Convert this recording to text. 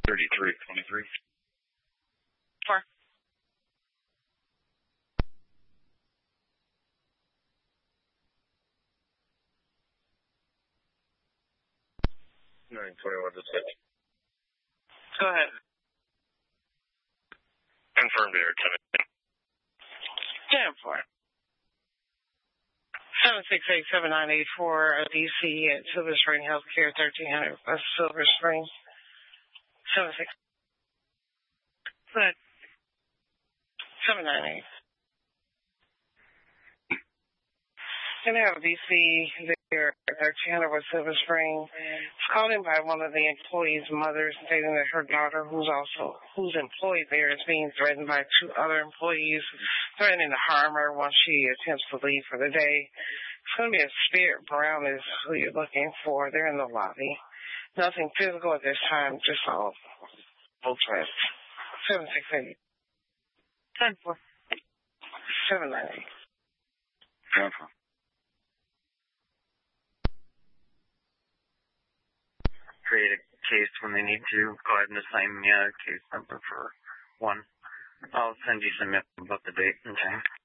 3323. 4. 921 to 6. Go ahead. Confirmed air 10 4. 768-7984 DC at Silver Spring Healthcare, 1300 West Silver Spring. 76. Go ahead. 798. And they have a DC there at 1300 West Silver Spring. It's called in by one of the employees' mothers, stating that her daughter, who's employed there, is being threatened by 2 other employees, threatening to harm her once she attempts to leave for the day. It's going to be a Spirit Brown is who you're looking for. They're in the lobby. Nothing physical at this time, just all threats. 768. 10 4. 798. 10 4. Create a case when they need to. Go ahead and assign me a case number for 1. I'll send you some info about the date and time.